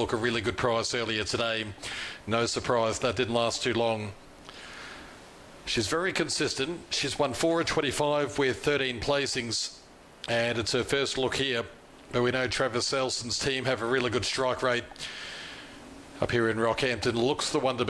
look a really good price earlier today. No surprise that didn't last too long. She's very consistent. She's won 4 of 25 with 13 placings, and it's her first look here. But we know Travis Selson's team have a really good strike rate up here in Rockhampton. Looks the one to